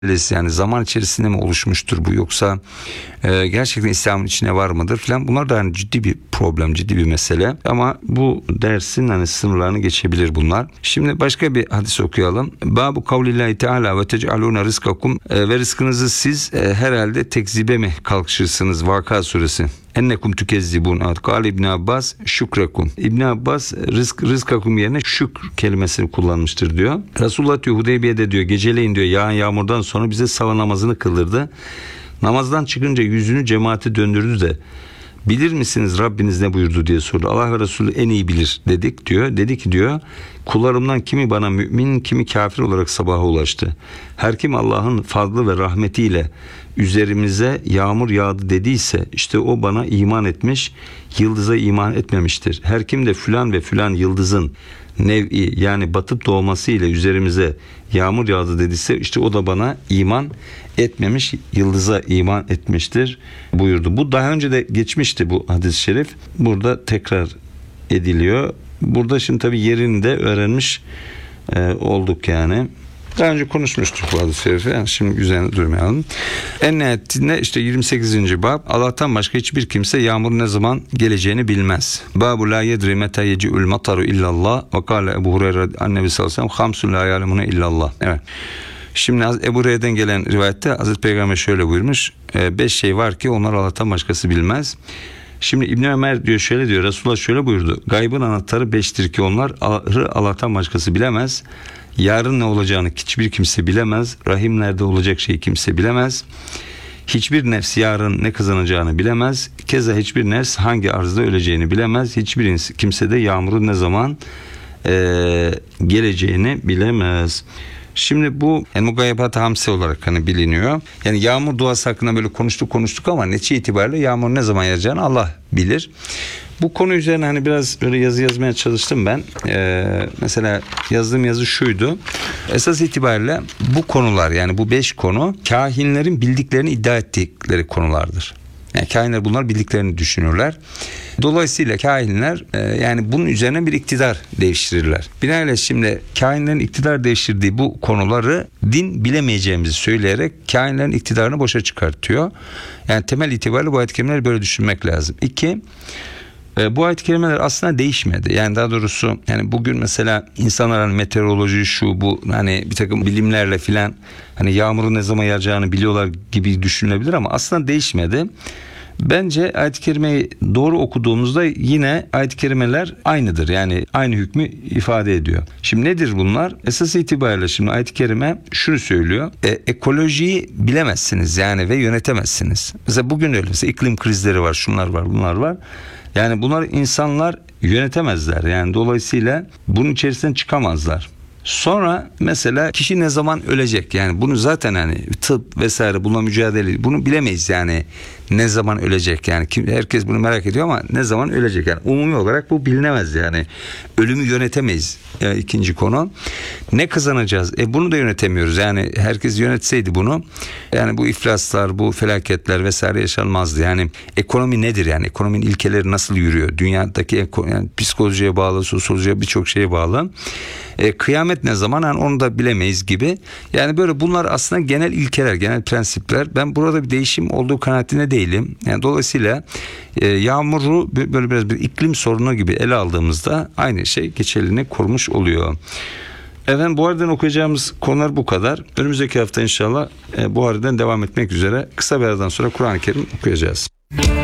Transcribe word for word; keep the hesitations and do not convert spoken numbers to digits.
yani zaman içerisinde mi oluşmuştur bu, yoksa e, gerçekten İslam'ın içine var mıdır filan, bunlar da hani ciddi bir problem, ciddi bir mesele, ama bu dersin hani sınırlarını geçebilir bunlar. Şimdi başka bir hadis okuyalım. Babu kavlillahi teala ve tec'aluna rizkakum, e, ve rızkınızı siz e, herhalde tekzibe mi kalkışırsınız? Vaka suresi. Ennekum tükezzibun. Kâle İbn Abbas şükrekum. İbn Abbas rızk, rızkakum yerine şükr kelimesini kullanmıştır diyor. Resulullah diyor Hudeybiye'de diyor geceleyin diyor yağan yağmurdan sonra bize sabah namazını kıldırdı. Namazdan çıkınca yüzünü cemaate döndürdü de bilir misiniz Rabbiniz ne buyurdu diye sordu. Allah ve Resulü en iyi bilir dedik diyor. Dedi ki diyor kullarımdan kimi bana mümin, kimi kafir olarak sabaha ulaştı. Her kim Allah'ın fazlı ve rahmetiyle üzerimize yağmur yağdı dediyse işte o bana iman etmiş, yıldıza iman etmemiştir. Her kim de filan ve filan yıldızın nev'i yani batıp doğması ile üzerimize yağmur yağdı dediyse işte o da bana iman etmemiş, yıldıza iman etmiştir buyurdu. Bu daha önce de geçmişti bu hadis-i şerif. Burada tekrar ediliyor. Burada şimdi tabii yerini de öğrenmiş e, olduk yani. Daha önce konuşmuştuk bu hadis-i şerifi. Yani şimdi üzerine durmayalım. En nihayetinde işte yirmi sekizinci bab. Allah'tan başka hiçbir kimse yağmurun ne zaman geleceğini bilmez. Babu la yedri meta yeci'ul mataru illallah. Ve kâle Ebu Hureyre annebi sallallahu aleyhi ve sellem hamsun la ya'lemune illallah. Evet. Şimdi Ebu Hureyre'den gelen rivayette Hazreti Peygamber şöyle buyurmuş. Beş şey var ki onlar Allah'tan başkası bilmez. Şimdi İbn Ömer diyor şöyle diyor. Resulullah şöyle buyurdu. Gaybın anahtarı beştir ki onları Allah'tan başkası bilemez. Yarın ne olacağını hiçbir kimse bilemez. Rahim nerede olacak şeyi kimse bilemez. Hiçbir nefs yarın ne kazanacağını bilemez. Keza hiçbir nefs hangi arzda öleceğini bilemez. Hiçbir kimse de yağmurun ne zaman e, geleceğini bilemez. Şimdi bu yani mugayyebat hamse olarak hani biliniyor. Yani yağmur duası hakkında böyle konuştuk konuştuk ama netice itibariyle yağmur ne zaman yağacağını Allah bilir. Bu konu üzerine hani biraz böyle yazı yazmaya çalıştım ben. Ee, mesela yazdığım yazı şuydu. Esas itibariyle bu konular yani bu beş konu kahinlerin bildiklerini iddia ettikleri konulardır. Yani kahinler bunlar bildiklerini düşünürler. Dolayısıyla kahinler e, yani bunun üzerine bir iktidar devşirirler. Binaenaleyh şimdi kahinlerin iktidar devşirdiği bu konuları din bilemeyeceğimizi söyleyerek kahinlerin iktidarını boşa çıkartıyor. Yani temel itibariyle bu ayet-i kerimeleri böyle düşünmek lazım. İki, e, bu ayet-i kerimeler aslında değişmedi. Yani daha doğrusu yani bugün mesela insanlar hani meteoroloji şu bu hani bir takım bilimlerle filan hani yağmurun ne zaman yağacağını biliyorlar gibi düşünülebilir ama aslında değişmedi. Bence ayet-i kerimeyi doğru okuduğumuzda yine ayet-i kerimeler aynıdır. Yani aynı hükmü ifade ediyor. Şimdi nedir bunlar? Esas itibariyle şimdi ayet-i kerime şunu söylüyor. E, ekolojiyi bilemezsiniz yani ve yönetemezsiniz. Mesela bugün öyle. Mesela iklim krizleri var, şunlar var, bunlar var. Yani bunlar insanlar yönetemezler. Yani dolayısıyla bunun içerisinden çıkamazlar. Sonra mesela kişi ne zaman ölecek? Yani bunu zaten hani tıp vesaire buna mücadele bunu bilemeyiz yani ne zaman ölecek yani kim, herkes bunu merak ediyor ama ne zaman ölecek yani umumi olarak bu bilinemez yani ölümü yönetemeyiz. Yani ikinci konu ne kazanacağız? E bunu da yönetemiyoruz yani herkes yönetseydi bunu yani bu iflaslar bu felaketler vesaire yaşanmazdı yani ekonomi nedir yani ekonominin ilkeleri nasıl yürüyor? Dünyadaki yani psikolojiye bağlı sosyolojiye birçok şeye bağlı. E, kıyamet ne zaman yani onu da bilemeyiz gibi. Yani böyle bunlar aslında genel ilkeler, genel prensipler. Ben burada bir değişim olduğu kanaatinde değilim. Yani dolayısıyla e, yağmuru böyle biraz bir iklim sorunu gibi ele aldığımızda aynı şey geçerliliğini korumuş oluyor. Efendim bu aradan okuyacağımız konular bu kadar. Önümüzdeki hafta inşallah e, bu aradan devam etmek üzere. Kısa bir aradan sonra Kur'an-ı Kerim okuyacağız.